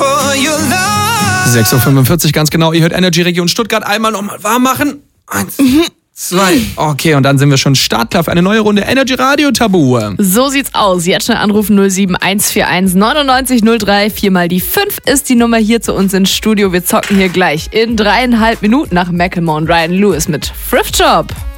6.45 Uhr ganz genau. Ihr hört Energy Region Stuttgart. Einmal nochmal warm machen. 1, 2. Okay, und dann sind wir schon startklar für eine neue Runde Energy Radio Tabu. So sieht's aus. Jetzt schnell anrufen 07141 99 03. 4 mal die 5 ist die Nummer hier zu uns ins Studio. Wir zocken hier gleich in 3,5 Minuten nach Macklemore und Ryan Lewis mit Thrift Shop.